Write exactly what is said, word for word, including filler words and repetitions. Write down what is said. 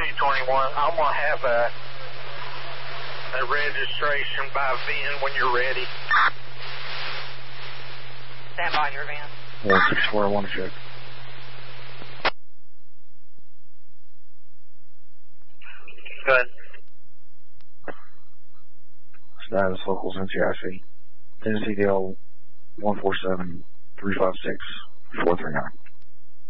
W twenty-one, I'm going to have a, a registration by V I N when you're ready. Stand by in your van. one six four, I want to check. Good. Status locals N C I C. Tennessee D L one four seven three five six four three nine.